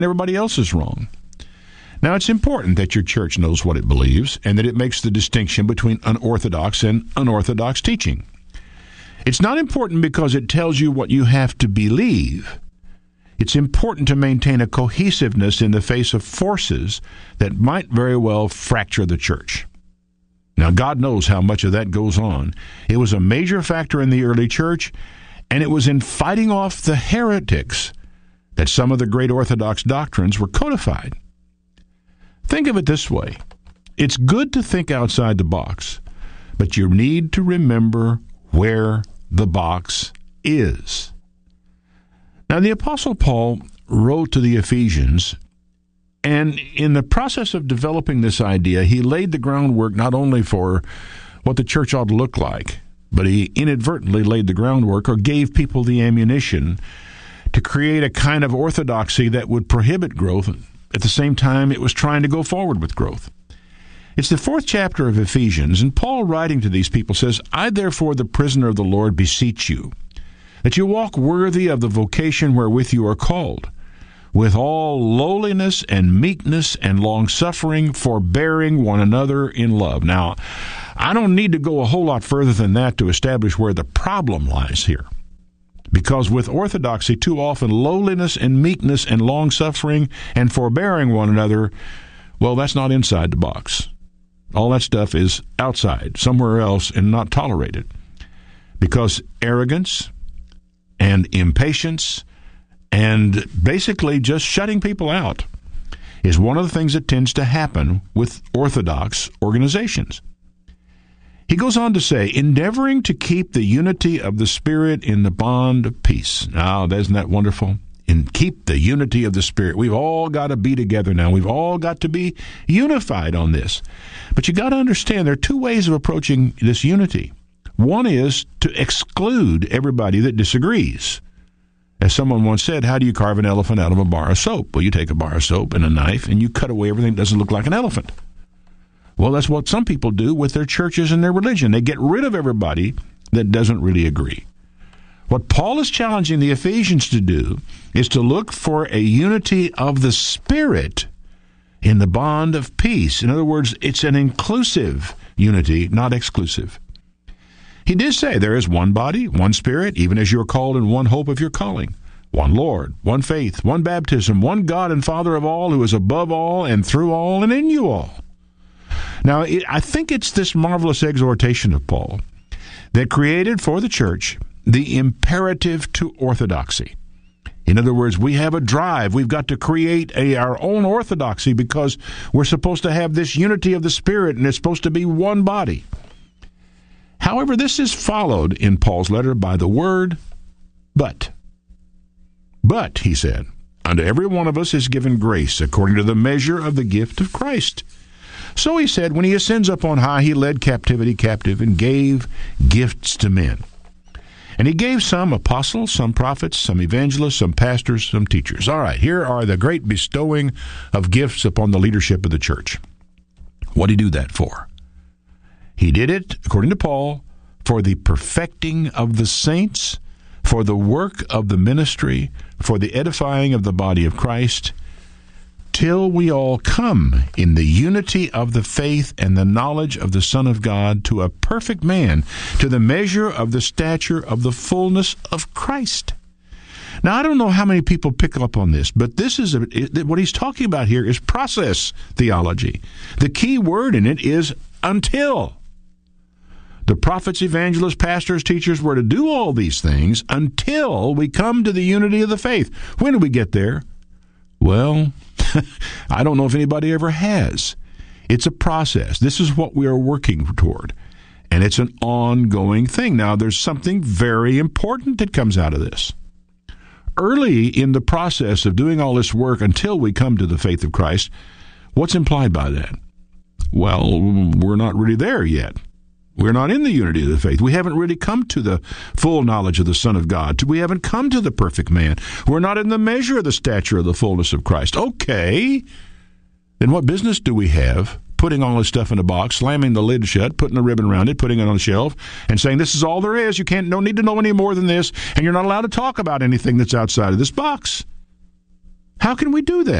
and everybody else is wrong. Now, it's important that your church knows what it believes and that it makes the distinction between unorthodox and unorthodox teaching. It's not important because it tells you what you have to believe. It's important to maintain a cohesiveness in the face of forces that might very well fracture the church. Now, God knows how much of that goes on. It was a major factor in the early church, and it was in fighting off the heretics that some of the great Orthodox doctrines were codified. Think of it this way. It's good to think outside the box, but you need to remember where the box is. Now, the Apostle Paul wrote to the Ephesians, and in the process of developing this idea, he laid the groundwork not only for what the church ought to look like, but he inadvertently laid the groundwork or gave people the ammunition to create a kind of orthodoxy that would prohibit growth. At the same time, it was trying to go forward with growth. It's the 4th chapter of Ephesians, and Paul, writing to these people, says, I, therefore, the prisoner of the Lord, beseech you, that you walk worthy of the vocation wherewith you are called, with all lowliness and meekness and long-suffering, forbearing one another in love. Now, I don't need to go a whole lot further than that to establish where the problem lies here. Because with orthodoxy, too often lowliness and meekness and long-suffering and forbearing one another, well, that's not inside the box. All that stuff is outside, somewhere else, and not tolerated. Because arrogance and impatience and basically just shutting people out is one of the things that tends to happen with orthodox organizations. He goes on to say, endeavoring to keep the unity of the Spirit in the bond of peace. Now, isn't that wonderful? And keep the unity of the Spirit. We've all got to be together now. We've all got to be unified on this. But you got to understand there are two ways of approaching this unity. One is to exclude everybody that disagrees. As someone once said, how do you carve an elephant out of a bar of soap? Well, you take a bar of soap and a knife and you cut away everything that doesn't look like an elephant. Well, that's what some people do with their churches and their religion. They get rid of everybody that doesn't really agree. What Paul is challenging the Ephesians to do is to look for a unity of the Spirit in the bond of peace. In other words, it's an inclusive unity, not exclusive. He did say there is one body, one Spirit, even as you are called in one hope of your calling. One Lord, one faith, one baptism, one God and Father of all, who is above all and through all and in you all. Now, I think it's this marvelous exhortation of Paul that created for the church the imperative to orthodoxy. In other words, we have a drive. We've got to create our own orthodoxy because we're supposed to have this unity of the Spirit, and it's supposed to be one body. However, this is followed in Paul's letter by the word, but. But, he said, unto every one of us is given grace according to the measure of the gift of Christ. So he said, when he ascends up on high, he led captivity captive and gave gifts to men. And he gave some apostles, some prophets, some evangelists, some pastors, some teachers. All right, here are the great bestowing of gifts upon the leadership of the church. What did he do that for? He did it, according to Paul, for the perfecting of the saints, for the work of the ministry, for the edifying of the body of Christ, till we all come in the unity of the faith and the knowledge of the Son of God to a perfect man, to the measure of the stature of the fullness of Christ. Now, I don't know how many people pick up on this, but this is what he's talking about here is process theology. The key word in it is until. The prophets, evangelists, pastors, teachers were to do all these things until we come to the unity of the faith. When do we get there? Well, I don't know if anybody ever has. It's a process. This is what we are working toward, and it's an ongoing thing. Now, there's something very important that comes out of this. Early in the process of doing all this work until we come to the faith of Christ, what's implied by that? Well, we're not really there yet. We're not in the unity of the faith. We haven't really come to the full knowledge of the Son of God. We haven't come to the perfect man. We're not in the measure of the stature of the fullness of Christ. Okay, then what business do we have putting all this stuff in a box, slamming the lid shut, putting a ribbon around it, putting it on the shelf, and saying this is all there is. You don't need to know any more than this, and you're not allowed to talk about anything that's outside of this box. How can we do that?